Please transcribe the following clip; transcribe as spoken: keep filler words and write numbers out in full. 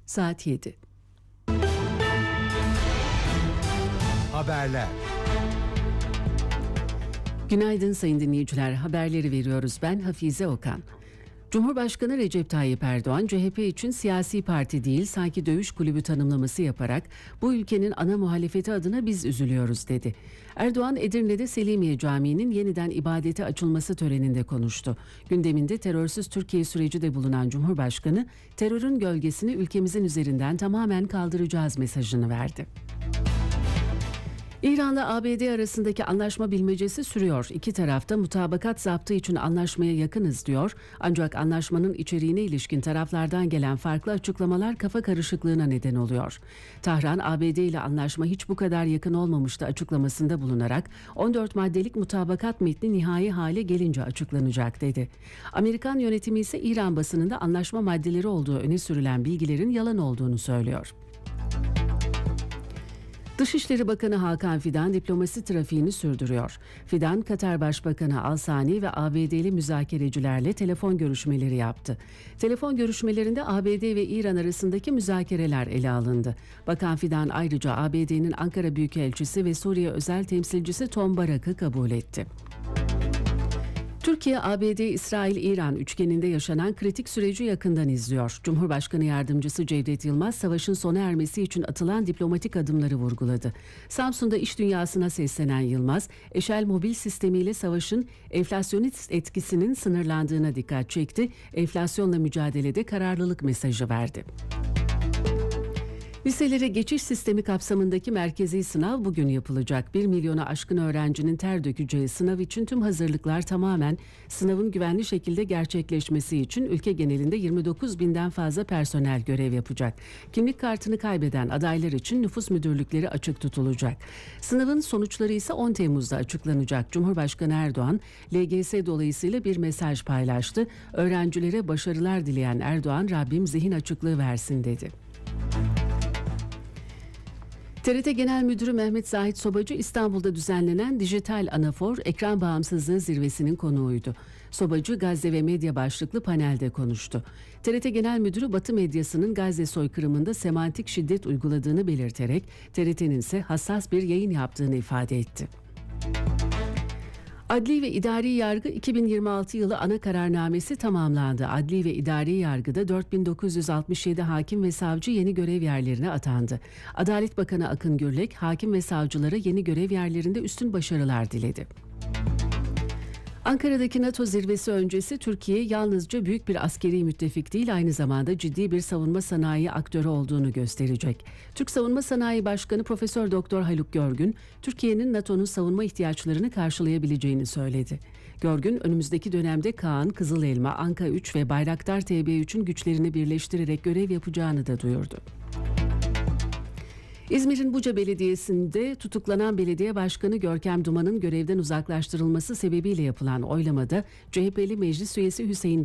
Saat yedi. Haberler. Günaydın sayın dinleyiciler. Haberleri veriyoruz. Ben Hafize Okan. Cumhurbaşkanı Recep Tayyip Erdoğan, C H P için siyasi parti değil, sanki dövüş kulübü tanımlaması yaparak bu ülkenin ana muhalefeti adına biz üzülüyoruz dedi. Erdoğan, Edirne'de Selimiye Camii'nin yeniden ibadete açılması töreninde konuştu. Gündeminde terörsüz Türkiye süreci de bulunan Cumhurbaşkanı, terörün gölgesini ülkemizin üzerinden tamamen kaldıracağız mesajını verdi. İran'la A B D arasındaki anlaşma bilmecesi sürüyor. İki tarafta mutabakat zaptı için anlaşmaya yakınız diyor. Ancak anlaşmanın içeriğine ilişkin taraflardan gelen farklı açıklamalar kafa karışıklığına neden oluyor. Tahran, A B D ile anlaşma hiç bu kadar yakın olmamıştı açıklamasında bulunarak on dört maddelik mutabakat metni nihai hale gelince açıklanacak dedi. Amerikan yönetimi ise İran basınında anlaşma maddeleri olduğu öne sürülen bilgilerin yalan olduğunu söylüyor. Dışişleri Bakanı Hakan Fidan diplomasi trafiğini sürdürüyor. Fidan, Katar Başbakanı Al-Sani ve A B D'li müzakerecilerle telefon görüşmeleri yaptı. Telefon görüşmelerinde A B D ve İran arasındaki müzakereler ele alındı. Bakan Fidan ayrıca A B D'nin Ankara Büyükelçisi ve Suriye Özel Temsilcisi Tom Barak'ı kabul etti. Türkiye, A B D, İsrail, İran üçgeninde yaşanan kritik süreci yakından izliyor. Cumhurbaşkanı Yardımcısı Cevdet Yılmaz, savaşın sona ermesi için atılan diplomatik adımları vurguladı. Samsun'da iş dünyasına seslenen Yılmaz, Eşel mobil sistemiyle savaşın enflasyonist etkisinin sınırlandığına dikkat çekti. Enflasyonla mücadelede kararlılık mesajı verdi. Liselere geçiş sistemi kapsamındaki merkezi sınav bugün yapılacak. bir milyona aşkın öğrencinin ter dökeceği sınav için tüm hazırlıklar tamamen sınavın güvenli şekilde gerçekleşmesi için ülke genelinde yirmi dokuz binden fazla personel görev yapacak. Kimlik kartını kaybeden adaylar için nüfus müdürlükleri açık tutulacak. Sınavın sonuçları ise on Temmuz'da açıklanacak. Cumhurbaşkanı Erdoğan, L G S dolayısıyla bir mesaj paylaştı. Öğrencilere başarılar dileyen Erdoğan, Rabbim zihin açıklığı versin dedi. T R T Genel Müdürü Mehmet Zahit Sobacı, İstanbul'da düzenlenen Dijital Anafor Ekran Bağımsızlığı Zirvesi'nin konuğuydu. Sobacı, Gazze ve medya başlıklı panelde konuştu. T R T Genel Müdürü, Batı medyasının Gazze soykırımında semantik şiddet uyguladığını belirterek T R T'nin ise hassas bir yayın yaptığını ifade etti. Adli ve İdari Yargı iki bin yirmi altı yılı ana kararnamesi tamamlandı. Adli ve İdari Yargı'da dört bin dokuz yüz altmış yedi hakim ve savcı yeni görev yerlerine atandı. Adalet Bakanı Akın Gürlek, hakim ve savcılara yeni görev yerlerinde üstün başarılar diledi. Ankara'daki NATO zirvesi öncesi Türkiye yalnızca büyük bir askeri müttefik değil, aynı zamanda ciddi bir savunma sanayi aktörü olduğunu gösterecek. Türk Savunma Sanayi Başkanı Profesör Doktor Haluk Görgün, Türkiye'nin NATO'nun savunma ihtiyaçlarını karşılayabileceğini söyledi. Görgün, önümüzdeki dönemde Kaan, Kızılelma, Anka üç ve Bayraktar T B üçün güçlerini birleştirerek görev yapacağını da duyurdu. İzmir'in Buca Belediyesi'nde tutuklanan belediye başkanı Görkem Duman'ın görevden uzaklaştırılması sebebiyle yapılan oylamada C H P'li meclis üyesi Hüseyin